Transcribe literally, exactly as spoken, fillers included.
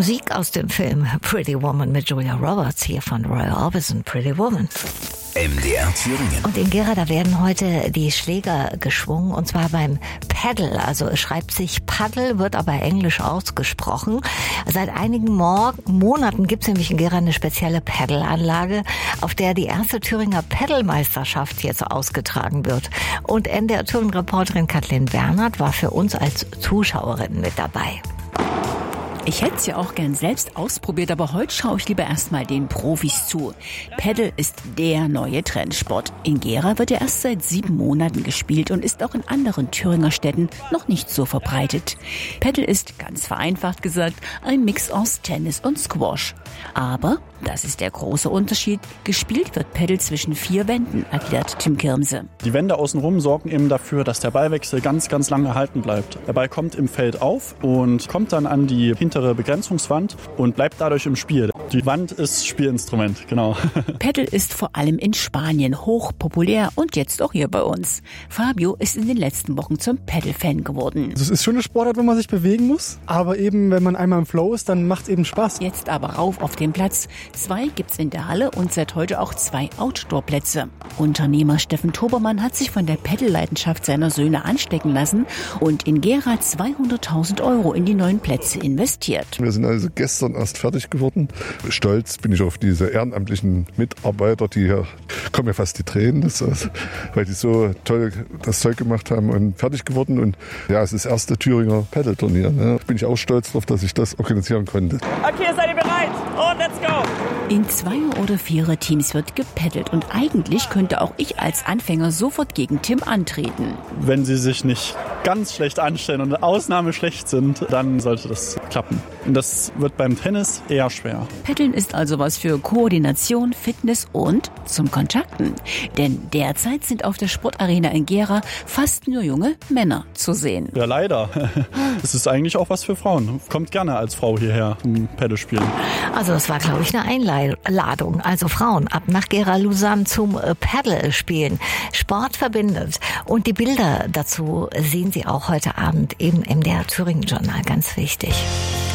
Musik aus dem Film Pretty Woman mit Julia Roberts hier von Roy Orbison, Pretty Woman. M D R Thüringen. Und in Gera, da werden heute die Schläger geschwungen, und zwar beim Paddle. Also es schreibt sich Paddle, wird aber englisch ausgesprochen. Seit einigen Mor- Monaten gibt es nämlich in Gera eine spezielle Paddle-Anlage, auf der die erste Thüringer Paddle-Meisterschaft jetzt ausgetragen wird. Und N D R-Thüringen-Reporterin Kathleen Bernhard war für uns als Zuschauerin mit dabei. Ich hätte es ja auch gern selbst ausprobiert, aber heute schaue ich lieber erstmal den Profis zu. Paddle ist der neue Trendsport. In Gera wird er erst seit sieben Monaten gespielt und ist auch in anderen Thüringer Städten noch nicht so verbreitet. Paddle ist, ganz vereinfacht gesagt, ein Mix aus Tennis und Squash. Aber, das ist der große Unterschied, gespielt wird Paddle zwischen vier Wänden, erklärt Tim Kirmse. Die Wände außenrum sorgen eben dafür, dass der Ballwechsel ganz, ganz lange erhalten bleibt. Der Ball kommt im Feld auf und kommt dann an die hintere Begrenzungswand und bleibt dadurch im Spiel. Die Wand ist Spielinstrument, genau. Paddle ist vor allem in Spanien hoch populär und jetzt auch hier bei uns. Fabio ist in den letzten Wochen zum Paddle-Fan geworden. Es ist schon eine Sportart, wo man sich bewegen muss, aber eben, wenn man einmal im Flow ist, dann macht es eben Spaß. Jetzt aber rauf auf den Platz. Zwei gibt's in der Halle und seit heute auch zwei Outdoor-Plätze. Unternehmer Steffen Tobermann hat sich von der Paddle-Leidenschaft seiner Söhne anstecken lassen und in Gera zweihunderttausend Euro in die neuen Plätze investiert. Wir sind also gestern erst fertig geworden. Stolz bin ich auf diese ehrenamtlichen Mitarbeiter, die hier, kommen ja fast die Tränen, das ist, weil die so toll das Zeug gemacht haben und fertig geworden. Und ja, es ist das erste Thüringer Paddle-Turnier. Ne? Bin ich auch stolz darauf, dass ich das organisieren konnte. Okay, seid ihr bereit? Und let's go! In Zweier- oder Vierer-Teams wird gepaddelt und eigentlich könnte auch ich als Anfänger sofort gegen Tim antreten. Wenn sie sich nicht ganz schlecht anstellen und Ausnahme schlecht sind, dann sollte das klappen. Und das wird beim Tennis eher schwer. Paddeln ist also was für Koordination, Fitness und zum Kontakten. Denn derzeit sind auf der Sportarena in Gera fast nur junge Männer zu sehen. Ja, leider. Es ist eigentlich auch was für Frauen. Kommt gerne als Frau hierher zum Paddle-Spielen. Also das war, glaube ich, eine Einladung. Also Frauen, ab nach Gera-Lausanne zum Paddle-Spielen. Sport verbindet. Und die Bilder dazu sehen Sie auch heute Abend im M D R Thüringen-Journal. Ganz wichtig.